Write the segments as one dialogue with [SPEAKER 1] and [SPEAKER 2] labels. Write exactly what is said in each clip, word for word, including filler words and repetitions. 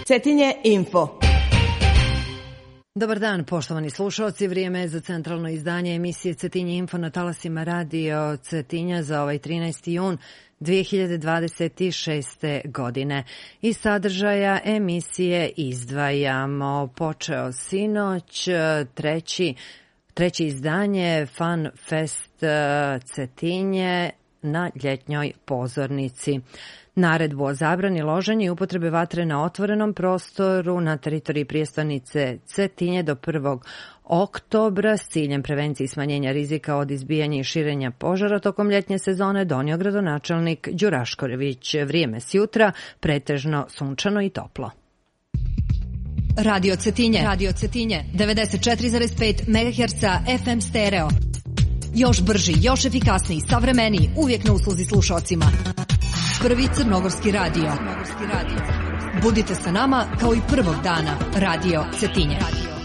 [SPEAKER 1] Cetinje info.
[SPEAKER 2] Dobar dan, poštovani slušalci. Vrijeme je za centralno izdanje emisije Cetinje info na talasima radio Cetinja za ovaj trinaesti jun dve hiljade dvadeset šeste. godine. Iz sadržaja emisije izdvajamo počeo sinoć treći, treće izdanje Fun Fest Cetinje na ljetnjoj pozornici. Naredbu o zabrani loženja i upotrebe vatre na otvorenom prostoru na teritoriji prijestolnice Cetinje do prvog oktobra s ciljem prevencije i smanjenja rizika od izbijanja i širenja požara tokom ljetnje sezone donio gradonačelnik Đurašković. Vrijeme s jutra pretežno sunčano i toplo.
[SPEAKER 3] Radio Cetinje, Radio Cetinje, devedeset četiri zarez pet megaherca F M stereo. Još brži, još efikasniji, savremeniji, uvijek na usluzi slušalcima. Prvi crnogorski radio. Budite sa nama kao i prvog dana. Radio Cetinje.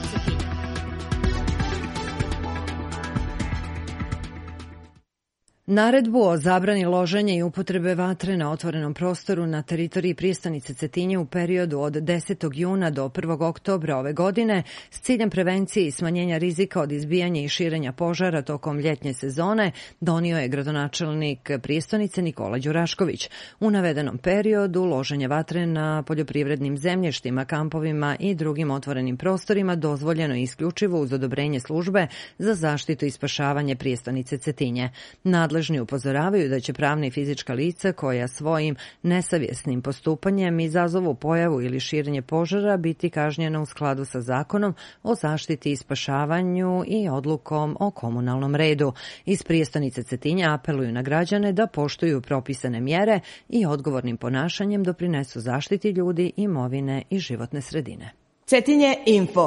[SPEAKER 2] Naredbu o zabrani loženja i upotrebe vatre na otvorenom prostoru na teritoriji prijestolnice Cetinje u periodu od desetog juna do prvog oktobra ove godine s ciljem prevencije i smanjenja rizika od izbijanja i širenja požara tokom ljetnje sezone donio je gradonačelnik prijestolnice Nikola Đurašković. U navedenom periodu loženje vatre na poljoprivrednim zemljištima, kampovima i drugim otvorenim prostorima dozvoljeno je isključivo uz odobrenje službe za zaštitu i spašavanje prijestolnice Cetinje. Nadležni upozoravaju da će pravna i fizička lica koja svojim nesavjesnim postupanjem izazovu pojavu ili širenje požara biti kažnjena u skladu sa zakonom o zaštiti i spašavanju i odlukom o komunalnom redu. Iz prijestolnice Cetinje apeluju na građane da poštuju propisane mjere i odgovornim ponašanjem doprinesu zaštiti ljudi, imovine i životne sredine.
[SPEAKER 1] Cetinje info.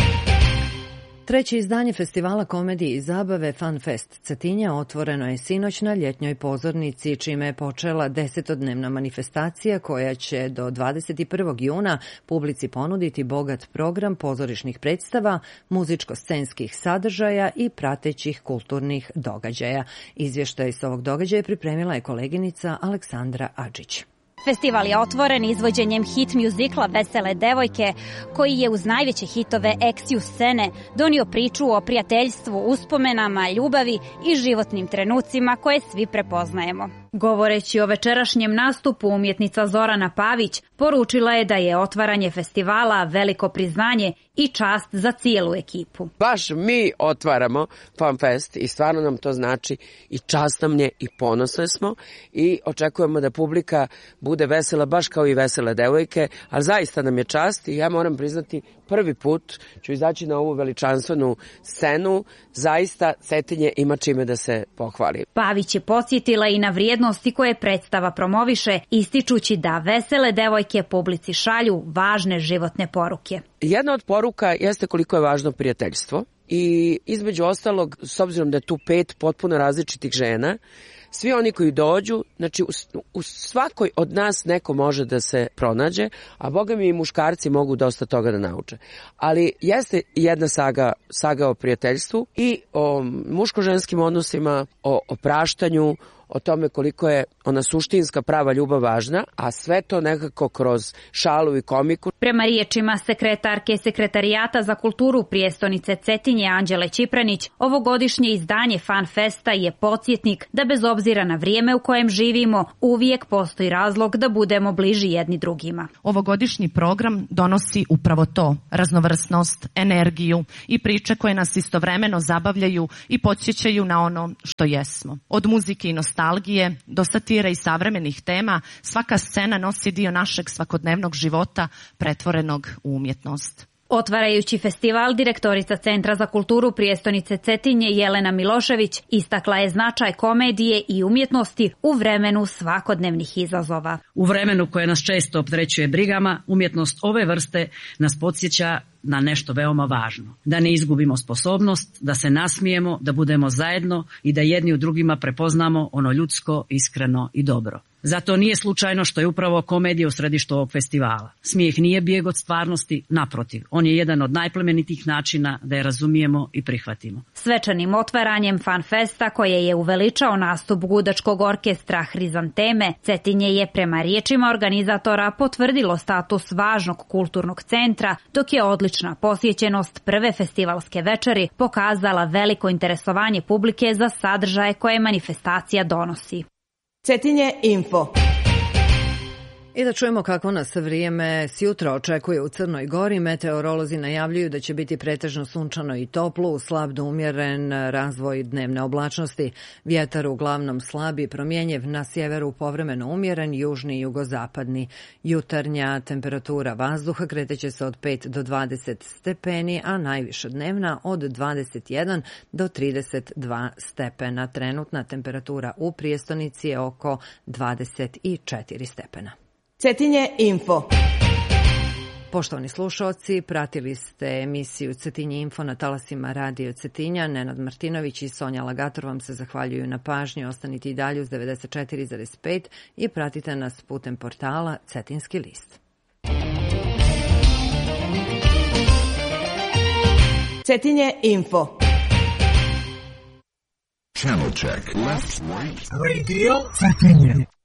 [SPEAKER 2] Treće izdanje festivala komedije i zabave Fun Fest Cetinja otvoreno je sinoć na ljetnjoj pozornici, čime je počela desetodnevna manifestacija koja će do dvadeset prvog juna publici ponuditi bogat program pozorišnih predstava, muzičko-scenskih sadržaja i pratećih kulturnih događaja. Izvještaj s ovog događaja pripremila je koleginica Aleksandra Adžić.
[SPEAKER 4] Festival je otvoren izvođenjem hit mjuzikla Vesele devojke, koji je uz najveće hitove eksiju scene donio priču o prijateljstvu, uspomenama, ljubavi i životnim trenucima koje svi prepoznajemo. Govoreći o večerašnjem nastupu, umjetnica Zorana Pavić poručila je da je otvaranje festivala veliko priznanje i čast za cijelu ekipu.
[SPEAKER 5] Baš mi otvaramo Fun Fest i stvarno nam to znači i čast nam je i ponosne smo i očekujemo da publika bude vesela baš kao i Vesele devojke, ali zaista nam je čast i ja moram priznati prvi put ću izaći na ovu veličanstvenu scenu, zaista Cetinje ima čime da se pohvali.
[SPEAKER 4] Pavić je podsjetila i na vrijednosti koje predstava promoviše, ističući da Vesele devojke publici šalju važne životne poruke.
[SPEAKER 5] Jedna od poruka jeste koliko je važno prijateljstvo i između ostalog, s obzirom da je tu pet potpuno različitih žena, svi oni koji dođu, znači u, u svakoj od nas neko može da se pronađe, a boga mi i muškarci mogu dosta toga da nauče. Ali jeste jedna saga, saga o prijateljstvu i o muško-ženskim odnosima, o opraštanju, o tome koliko je ona suštinska prava ljubav važna, a sve to nekako kroz šalu i komiku.
[SPEAKER 4] Prema riječima sekretarke Sekretarijata za kulturu prijestolnice Cetinje Anđele Čipranić, ovogodišnje izdanje Fun Festa je podsjetnik da bez obzira na vrijeme u kojem živimo, uvijek postoji razlog da budemo bliži jedni drugima.
[SPEAKER 6] Ovogodišnji program donosi upravo to, raznovrsnost, energiju i priče koje nas istovremeno zabavljaju i podsjećaju na ono što jesmo. Od muzike i nostalgije nostalgije do satire i savremenih tema, svaka scena nosi dio našeg svakodnevnog života pretvorenog u umjetnost.
[SPEAKER 4] Otvarajući festival, direktorica Centra za kulturu prijestolnice Cetinje Jelena Milošević istakla je značaj komedije i umjetnosti u vremenu svakodnevnih izazova.
[SPEAKER 7] U vremenu koje nas često opterećuje brigama, umjetnost ove vrste nas podsjeća na nešto veoma važno. Da ne izgubimo sposobnost, da se nasmijemo, da budemo zajedno i da jedni u drugima prepoznamo ono ljudsko, iskreno i dobro. Zato nije slučajno što je upravo komedija u središtu ovog festivala. Smijeh nije bijeg od stvarnosti, naprotiv, on je jedan od najplemenitijih načina da je razumijemo i prihvatimo.
[SPEAKER 4] Svečanim otvaranjem Fan Festa, koje je uveličao nastup gudačkog orkestra Hrizanteme, Cetinje je prema riječima organizatora potvrdilo status važnog kulturnog centra, dok je odlična posjećenost prve festivalske večeri pokazala veliko interesovanje publike za sadržaje koje manifestacija donosi.
[SPEAKER 1] Cetinje info.
[SPEAKER 2] I da čujemo kako nas vrijeme s jutra očekuje u Crnoj Gori. Meteorolozi najavljuju da će biti pretežno sunčano i toplo, slab do umjeren razvoj dnevne oblačnosti. Vjetar uglavnom slab i promjenjiv, na sjeveru povremeno umjeren, južni i jugozapadni. Jutarnja temperatura vazduha kreteće se od pet do dvadeset stepeni, a najviša dnevna od dvadeset jedan do trideset dva stepena. Trenutna temperatura u prijestonici je oko dvadeset četiri stepena.
[SPEAKER 1] Cetinje info.
[SPEAKER 2] Poštovani slušalci, pratili ste emisiju Cetinje info na talasima Radio Cetinja. Nenad Martinović i Sonja Lagator vam se zahvaljuju na pažnji. Ostanite i dalje uz devedeset četiri zarez pet i pratite nas putem portala Cetinski list.
[SPEAKER 1] Cetinje info.
[SPEAKER 8] Channel check. Left, right. Radio Cetinje.